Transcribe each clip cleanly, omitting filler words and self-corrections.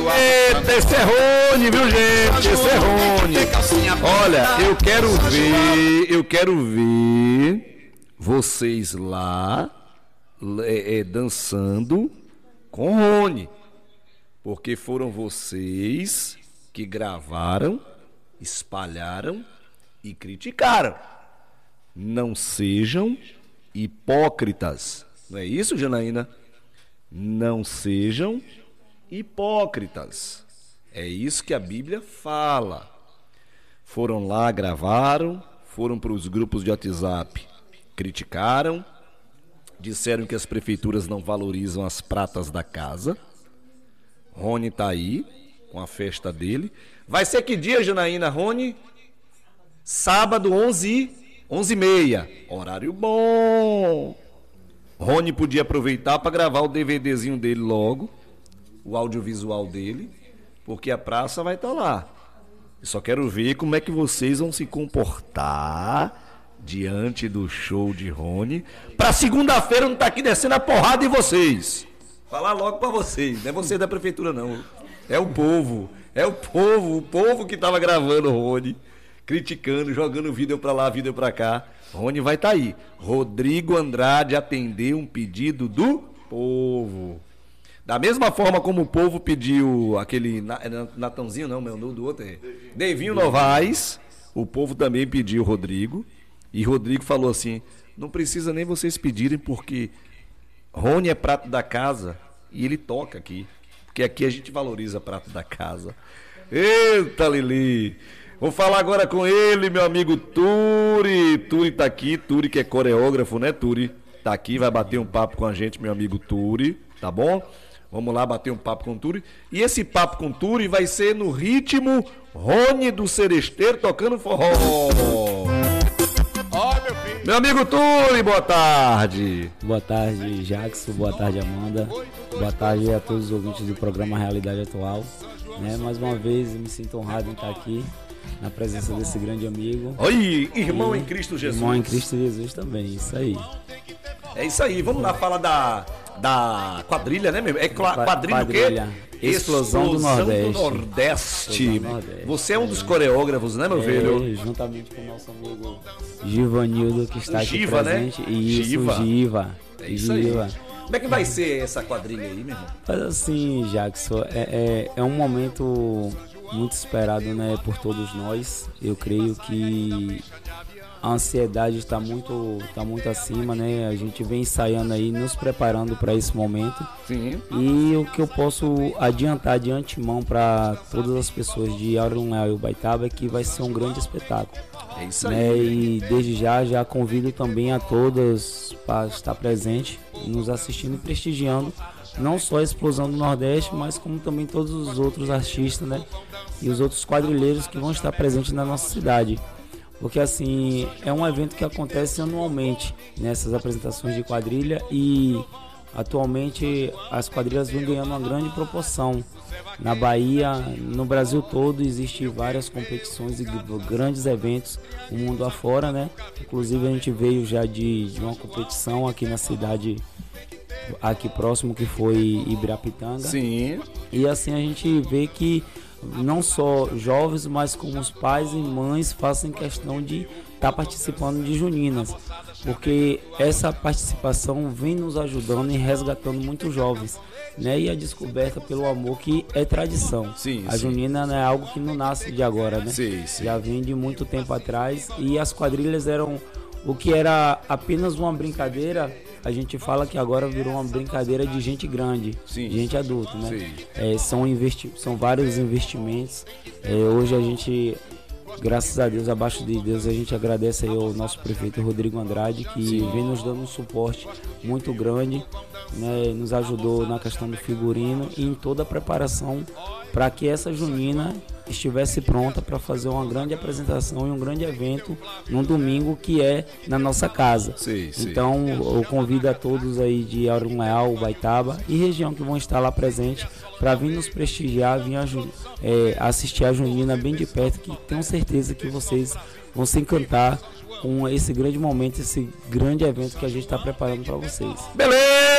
Eita, esse é Rony, viu, gente? Esse é Rony. Olha, eu quero ver vocês lá dançando com Rony. Porque foram vocês que gravaram, espalharam e criticaram. Não sejam hipócritas. Não é isso, Janaína? Não sejam hipócritas. É isso que a Bíblia fala. Foram lá, gravaram, foram para os grupos de WhatsApp, criticaram, disseram que as prefeituras não valorizam as pratas da casa. Rony está aí, com a festa dele. Vai ser que dia, Janaína, Rony? Sábado, 11h30. Horário bom. Rony podia aproveitar para gravar o DVDzinho dele logo, o audiovisual dele, porque a praça vai estar lá. Eu só quero ver como é que vocês vão se comportar diante do show de Rony. Para segunda-feira não tá aqui descendo a porrada em vocês. Falar logo para vocês, não é você da prefeitura não. É o povo que tava gravando o Rony, criticando, jogando vídeo para lá, vídeo para cá. Rony vai estar aí. Rodrigo Andrade atendeu um pedido do povo. Da mesma forma como o povo pediu aquele Natanzinho, não, meu nome do outro é Devinho Novaes, o povo também pediu o Rodrigo. E Rodrigo falou assim: não precisa nem vocês pedirem, porque Rony é prato da casa e ele toca aqui. Porque aqui a gente valoriza prato da casa. Eita, Lili! Vou falar agora com ele, meu amigo Turi. Turi tá aqui, Turi que é coreógrafo, né, Turi? Tá aqui, vai bater um papo com a gente, meu amigo Turi, tá bom? Vamos lá bater um papo com o Turi. E esse papo com o Turi vai ser no ritmo Rony do Seresteiro tocando forró. Meu amigo Turi, boa tarde. Boa tarde, Jackson. Boa tarde, Amanda. Boa tarde a todos os ouvintes do programa Realidade Atual. Mais uma vez, eu me sinto honrado em estar aqui na presença desse grande amigo. Oi, irmão em Cristo Jesus. Irmão em Cristo Jesus também, isso aí. É isso aí, vamos lá falar da quadrilha, né, meu? É quadrilha o quê? Explosão do Nordeste. Nordeste. Você é um dos coreógrafos, né, meu velho? Juntamente com o nosso amigo Givanildo, que está aqui Giva, presente. Né? Isso, Giva. É isso aí. Como é que vai ser essa quadrilha aí, meu irmão? Mas assim, Jackson, é um momento muito esperado, né, por todos nós. Eu creio que a ansiedade está muito acima, né? A gente vem ensaiando aí, nos preparando para esse momento. Sim. E o que eu posso adiantar de antemão para todas as pessoas de Aurunel e Ubaitaba é que vai ser um grande espetáculo. É isso aí. E desde já convido também a todas para estar presente, nos assistindo e prestigiando não só a Explosão do Nordeste, mas como também todos os outros artistas, né? E os outros quadrilheiros que vão estar presentes na nossa cidade. Porque assim, é um evento que acontece anualmente nessas apresentações de quadrilha e atualmente as quadrilhas vêm ganhando uma grande proporção. Na Bahia, no Brasil todo, existem várias competições e grandes eventos, o mundo afora, né? Inclusive a gente veio já de uma competição aqui na cidade, aqui próximo, que foi Ibirapitanga. Sim. E assim a gente vê que não só jovens, mas como os pais e mães fazem questão de estar participando de juninas, porque essa participação vem nos ajudando e resgatando muitos jovens, né? E a descoberta pelo amor, que é tradição. Sim, a junina não é algo que não nasce de agora, né? Sim. Já vem de muito tempo atrás, e as quadrilhas eram o que era apenas uma brincadeira. A gente fala que agora virou uma brincadeira de gente grande, sim, gente adulta, né? Sim. São vários investimentos. Hoje a gente, graças a Deus, abaixo de Deus, a gente agradece aí ao nosso prefeito Rodrigo Andrade, que sim, vem nos dando um suporte muito grande, né? Nos ajudou na questão do figurino e em toda a preparação para que essa junina estivesse pronta para fazer uma grande apresentação e um grande evento num domingo, que é na nossa casa. Sim. Então eu convido a todos aí de Aurunel, Ubaitaba e região que vão estar lá presentes para vir nos prestigiar, vir assistir a junina bem de perto, que tenho certeza que vocês vão se encantar com esse grande momento, esse grande evento que a gente está preparando para vocês. Beleza!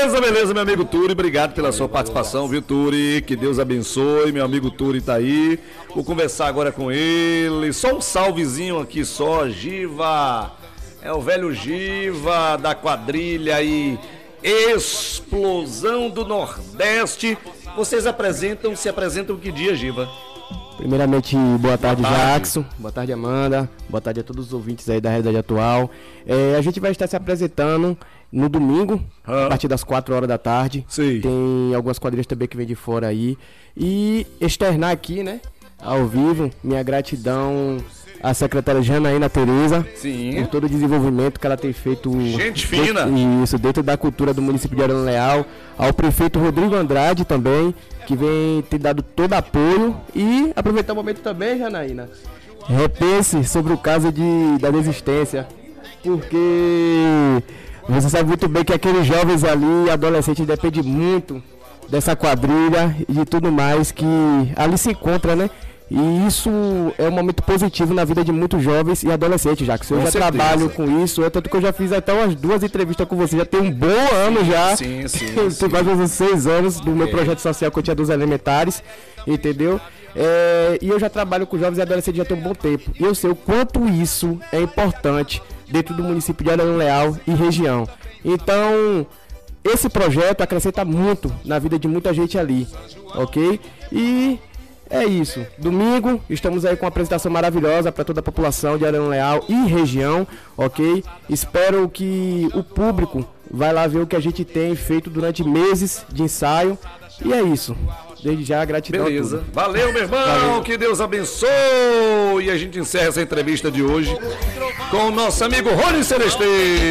Beleza, meu amigo Turi, obrigado pela sua participação, viu, Turi? Que Deus abençoe, meu amigo Turi tá aí. Vou conversar agora com ele. Só um salvezinho aqui só, Giva. É o velho Giva da quadrilha aí. Explosão do Nordeste. Vocês se apresentam que dia, Giva? Primeiramente, boa tarde, Jackson. Boa tarde, Amanda. Boa tarde a todos os ouvintes aí da Realidade Atual. A gente vai estar se apresentando no domingo, a partir das 4 horas da tarde. Sim. Tem algumas quadrilhas também que vêm de fora aí. E externar aqui, né, ao vivo, minha gratidão à secretária Janaína Tereza. Sim. Por todo o desenvolvimento que ela tem feito. Gente fina. Isso, dentro da cultura do município de Arana Leal. Ao prefeito Rodrigo Andrade também, que vem ter dado todo apoio. E aproveitar o momento também, Janaína, repense sobre o caso da desistência. Porque você sabe muito bem que aqueles jovens ali, adolescentes, dependem muito dessa quadrilha e de tudo mais que ali se encontra, né? E isso é um momento positivo na vida de muitos jovens e adolescentes, já que eu já trabalho com isso, tanto que eu já fiz até umas 2 entrevistas com você, já tem um bom ano já. Sim. Tem quase uns 6 anos do meu projeto social que eu tinha dos elementares, entendeu? E eu já trabalho com jovens e adolescentes já tem um bom tempo. E eu sei o quanto isso é importante dentro do município de Arana Leal e região. Então, esse projeto acrescenta muito na vida de muita gente ali, ok? E é isso. Domingo, estamos aí com uma apresentação maravilhosa para toda a população de Arana Leal e região, ok? Espero que o público vai lá ver o que a gente tem feito durante meses de ensaio. E é isso. Desde já, gratidão. Beleza. Valeu, meu irmão. Valeu. Que Deus abençoe. E a gente encerra essa entrevista de hoje com o nosso amigo Rony Celeste.